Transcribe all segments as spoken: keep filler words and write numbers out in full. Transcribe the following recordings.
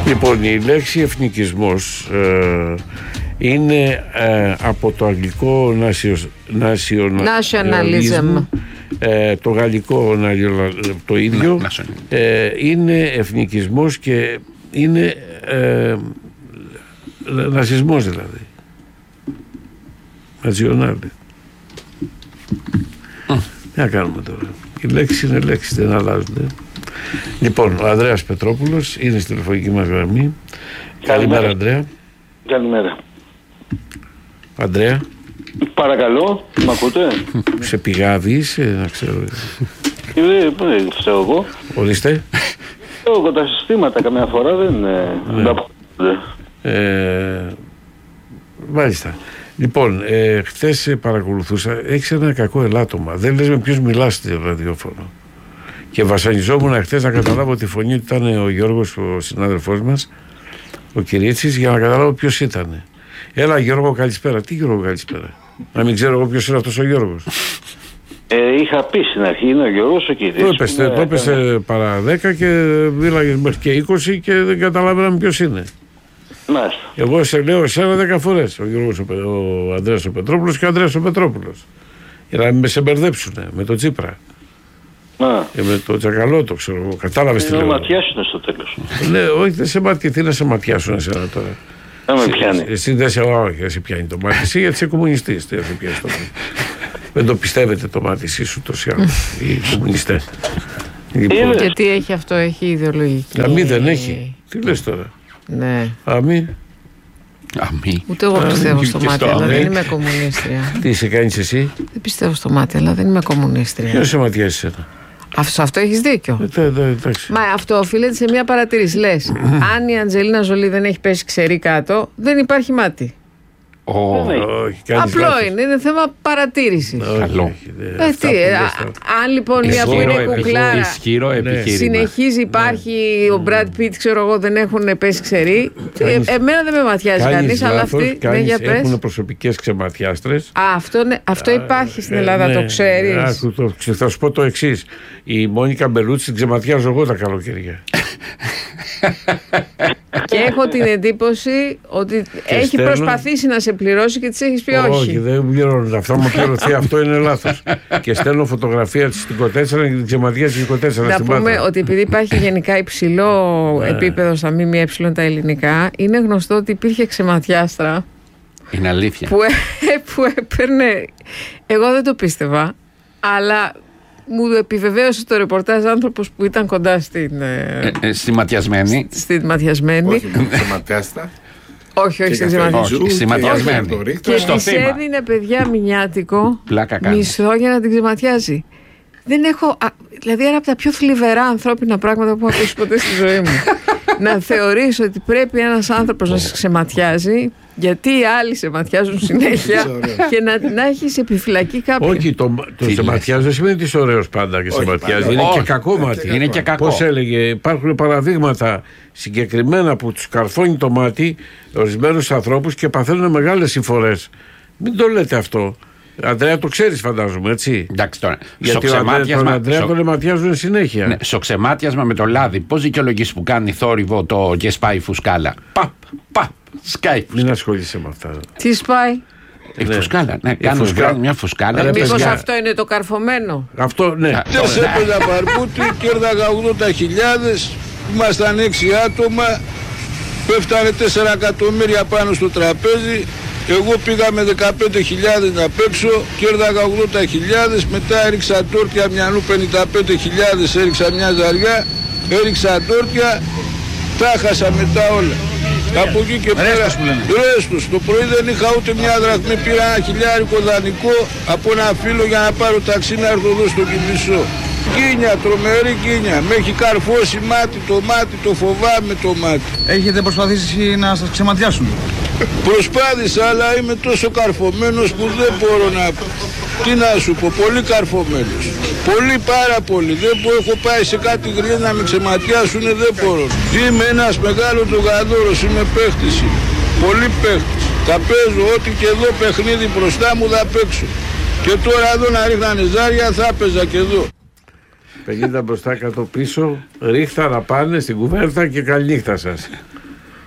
Λοιπόν, η λέξη εθνικισμός ε, είναι ε, από το αγγλικό nationalism, ε, το γαλλικό το ίδιο, ε, είναι εθνικισμός και είναι ε, ναζισμός δηλαδή. Ναζιονάλη. Τι να κάνουμε τώρα. Η λέξη είναι λέξη, δεν αλλάζονται. Λοιπόν, ο Ανδρέας Πετρόπουλος είναι στη τηλεφωνική μας γραμμή. Καλημέρα, Ανδρέα. Καλημέρα. Ανδρέα. Παρακαλώ, μ' ακούτε? Σε πηγάδι είσαι, να ξέρω. Δεν ξέρω εγώ. Ορίστε. Εγώ τα συστήματα καμιά φορά δεν ανταποκρίνονται. Ε, μάλιστα. Λοιπόν, ε, χθες παρακολουθούσα, έχεις ένα κακό ελάττωμα. Δεν λες με ποιους μιλάς στο ραδιόφωνο. Και βασανιζόμουν χθες να καταλάβω τη φωνή ότι ήταν ο Γιώργος, ο συνάδελφός μας, ο Κυρίτσης, για να καταλάβω ποιος ήταν. Έλα Γιώργο, καλησπέρα. Τι Γιώργο, καλησπέρα? Να μην ξέρω εγώ ποιος είναι αυτός ο Γιώργος. Ε, είχα πει στην αρχή, είναι ο Γιώργος ο Κυρίτσης. Το έπεσε παρά δέκα και μίλαγες μέχρι και είκοσι και δεν καταλάβαμε ποιος είναι. Μάλιστα. Εγώ σε λέω εσένα δέκα φορές. Ο Γιώργος ο, ο Ανδρέας ο Πετρόπουλος και ο Ανδρέας ο Πετρόπουλος. Για να με σε μπερδέψουν με τον Τσίπρα. Α. Και με το Τσακαλώτο, ξέρω εγώ. Κατάλαβες τι λέω. Να ματιάσουν στο τέλος. Ναι, όχι, δεν σε μάτια, τι να σε ματιάσουν εσένα τώρα. Δεν με πιάνει. Εσύ δεν σε, όχι, δεν σε πιάνει το μάτι. Εσύ γιατί είσαι κομμουνιστής. Δεν σε πιάνει το μάτι. Δεν το πιστεύετε το μάτι εσύ σου τόσο άλλο. Οι κομμουνιστές. Λοιπόν, γιατί έχει αυτό, έχει ιδεολογική. Αμή δεν έχει. Τι λες τώρα? Ναι. Αμή. Αμή. Ούτε εγώ πιστεύω στο μάτι, αλλά δεν είμαι κομμουνίστρια. Τι σε κάνεις εσύ? Δεν πιστεύω στο μάτι, αλλά δεν είμαι κομμουνίστρια. Ποιος σε ματιάζει εσένα? Σε αυτό έχεις δίκιο. Ε, δε, δε, Μα αυτό οφείλεται σε μια παρατήρηση. Λες, αν η Αντζελίνα Ζολί δεν έχει πέσει ξερή κάτω, δεν υπάρχει μάτι. Oh. Απλό είναι, είναι θέμα παρατήρησης. Καλό. Ε, τι, ε, α, αν λοιπόν μια που είναι κουκλάρα ισχυρό επιχείρημα. συνεχίζει, υπάρχει ο Μπραντ Πιτ, ξέρω εγώ, δεν έχουν πέσει ξερή. Ε, εμένα δεν με ματιάζει κανείς, αλλά αυτοί δεν για πες. Έχουν προσωπικές ξεματιάστρες. Α, αυτό, ναι, αυτό υπάρχει στην Ελλάδα, ναι, το ξέρεις. Άκου, το, θα σου πω το εξής. Η Μόνικα Μπελούτσι την ξεματιάζω εγώ τα καλοκαίρια. Και έχω την εντύπωση ότι και έχει στέλνω... προσπαθήσει να σε πληρώσει και της έχεις πει όχι. Όχι, δεν μου πληρώνουν. Αυτό μου πληρωθεί, αυτό είναι λάθος. Και στέλνω φωτογραφία της στην Κοτέσσερα και την ξεματιάζει στην Κοτέσσερα. Να στην πούμε Πάτρα. ότι επειδή υπάρχει γενικά υψηλό επίπεδο στα ΜΜΕ τα ελληνικά, είναι γνωστό ότι υπήρχε ξεματιάστρα. Είναι αλήθεια. Που, που έπαιρνε. Εγώ δεν το πίστευα, αλλά μου επιβεβαίωσε το ρεπορτάζ άνθρωπος που ήταν κοντά στην. Ε, ε, στη ματιασμένη. Στη ματιασμένη. Όχι, στη ματιάστα. Όχι, όχι, στη ματιασμένη. Και της έδινε παιδιά μηνιάτικο μισθό για να την ξεματιάζει. Δεν έχω. Α, δηλαδή, ένα από τα πιο θλιβερά ανθρώπινα πράγματα που έχω ακούσει ποτέ στη ζωή μου. Να θεωρήσω ότι πρέπει ένας άνθρωπος να σε ξεματιάζει, γιατί οι άλλοι σε ματιάζουν συνέχεια και να, να έχεις επιφυλακή κάποιον. Όχι, το, το σε ματιάζει δεν σημαίνει ότι είσαι ωραίος πάντα και σε ματιάζει. Είναι και κακό μάτι. Είναι και κακό. Πώς έλεγε, υπάρχουν παραδείγματα συγκεκριμένα που τους καρφώνει το μάτι ορισμένους ανθρώπους και παθαίνουν μεγάλες συμφορές. Μην το λέτε αυτό. Ανδρέα, το ξέρεις φαντάζομαι, έτσι. Εντάξει τώρα. Γιατί τον Ανδρέα τον ματιάζουν συνέχεια. Ναι, στο ξεμάτιασμα με το λάδι, πώς δικαιολογείς που κάνει θόρυβο το και σπάει φουσκάλα? Παπ, παπ, σκάει. Μην ασχολείσαι με αυτά. Τι σπάει? Η ναι. φουσκάλα, ναι, κάνουν φουσκάλα. μια φουσκάλα. Μήπως αυτό είναι το καρφωμένο? Αυτό, ναι. Τες έπαιζα παρπούτι, κέρδαγα ογδόντα χιλιάδες, ήμασταν έξι άτομα, πέφτανε τέσσερα εκατομμύρια πάνω στο τραπέζι. Εγώ πήγα με δεκαπέντε χιλιάδες να παίξω, κέρδαγα ογδόντα χιλιάδες, μετά έριξα τόρτια μυαλού πενήντα πέντε χιλιάδες, έριξα μια ζαριά, έριξα τόρτια, τα χάσα μετά όλα. Από εκεί και πέρα, ρέστος, το πρωί δεν είχα ούτε μια δραχμή, πήρα ένα χιλιάρικο δανεικό από ένα φίλο για να πάρω ταξί να έρθω εδώ στο Κηφισό. Κίνια, τρομερή κίνια, με έχει καρφώσει μάτι το μάτι, το φοβάμαι το μάτι. Έχετε προσπαθήσει να σας ξεματιάσουν? Προσπάθησα, αλλά είμαι τόσο καρφωμένος που δεν μπορώ να... Τι να σου πω, πολύ καρφωμένος. Πολύ, πάρα πολύ. Δεν μπορώ, έχω πάει σε κάτι γριές να με ξεματιάσουν, δεν μπορώ. Είμαι ένας μεγάλος τζογαδόρος, είμαι παίχτης. Πολύ παίχτης. Θα παίζω ό,τι και εδώ παιχνίδι μπροστά μου θα παίξω. Και τώρα εδώ να ρίχνανε ζάρια θα παίζα και εδώ. πενήντα μπροστά κάτω πίσω, ρίχτα να πάνε στην κουβέρτα και καληνύχτα σας.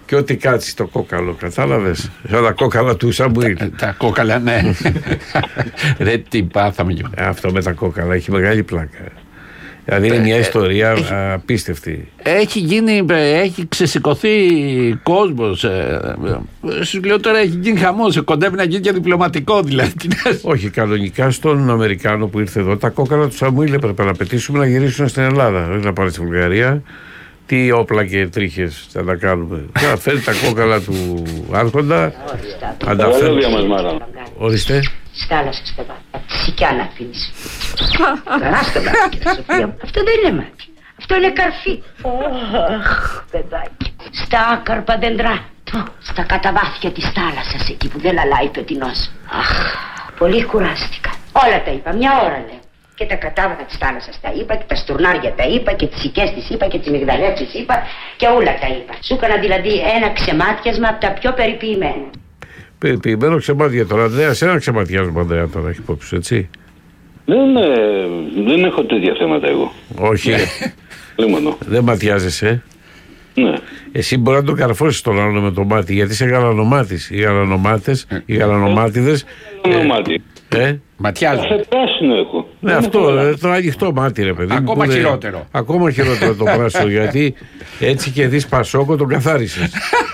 Και ό,τι κάτσει το κόκαλο, κατάλαβες. Σαν τα κόκαλα του Σαμουήλ. Τα κόκαλα, ναι. Ρε τι πάθαμε. Αυτό με τα κόκαλα έχει μεγάλη πλάκα. Δηλαδή είναι μια ιστορία έχει, απίστευτη. Έχει γίνει, έχει ξεσηκωθεί κόσμος. Σου λέω τώρα έχει γίνει χαμός. Κοντεύει να γίνει και διπλωματικό δηλαδή. Όχι, κανονικά στον Αμερικάνο που ήρθε εδώ, τα κόκαλα του Σαμουήλ έπρεπε να πετήσουμε να γυρίσουν στην Ελλάδα. Όχι να πάνε στη Βουλγαρία. Τι όπλα και τρίχες θα τα κάνουμε. Θα φέρει τα κόκαλα του Άρχοντα. Ανταφέρει. Ορίστε. Στάλασες παιδά. Σικιά να αφήνεις. Καράστα να, κύριε Σοφία. Αυτό δεν είναι μάτι. Αυτό είναι καρφί. Αχ, παιδάκι. Στα άκαρπα δέντρα. Στα καταβάθια της θάλασσας, εκεί που δεν λαλάει πετεινός. Αχ, πολύ κουράστηκα. Όλα τα είπα, μια ώρα λέω. Και τα κατάβαθα της θάλασσας τα είπα, και τα στουρνάρια τα είπα, και τις σικές της είπα, και τις μυγδαλές της είπα, και όλα τα είπα. Σου έκανα δηλαδή ένα ξεμάτιασμα από τα πιο περιποιημένα. Περιποιημένο ξεμάτια τώρα. Ανδρέα, σε ένα ξεματιάσμα, Ανδρέα, τώρα έχει υπόψη, έτσι. Δεν, ε, δεν έχω τέτοια θέματα εγώ. Όχι. Δεν ματιάζεσαι. Ναι. Εσύ μπορεί να το καρφώσεις τον άλλο με το μάτι, γιατί είσαι γαλανομάτης. Οι γαλανομάτες, οι γαλανομάτιδες. Γαλανομάτι. Ε, ματιάζουν. Κάθε πράσινο έχω. Ναι, αυτό, ε, το ανοιχτό μάτι, ρε παιδί. Ακόμα είναι, χειρότερο. Ακόμα χειρότερο το πράσινο, γιατί έτσι και δεις Πασόκο τον καθάρισες.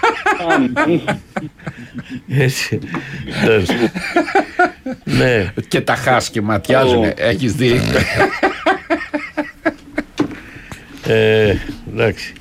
Έτσι. Ναι. Και τα χάσκη ματιάζουν, oh. Έχεις δει. ε, εντάξει.